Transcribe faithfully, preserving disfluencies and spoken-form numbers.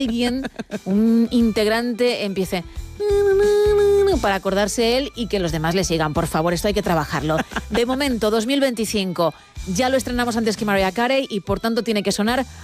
alguien, un integrante, empiece para acordarse él y que los demás le sigan. Por favor, esto hay que trabajarlo. De momento, dos mil veinticinco, ya lo estrenamos antes que Mariah Carey y por tanto tiene que sonar